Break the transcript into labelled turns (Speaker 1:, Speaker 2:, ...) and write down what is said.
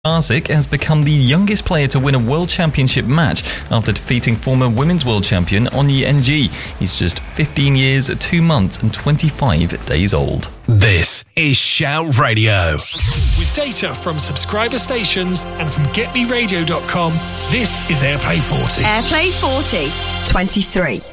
Speaker 1: Barsic has become the youngest player to win a World Championship match after defeating former Women's World Champion Onyee Ng. He's just 15 years, 2 months and 25 days old.
Speaker 2: This is Shout Radio.
Speaker 3: With data from subscriber stations and from GetMeRadio.com, this is Airplay 40.
Speaker 4: Airplay 40, 23.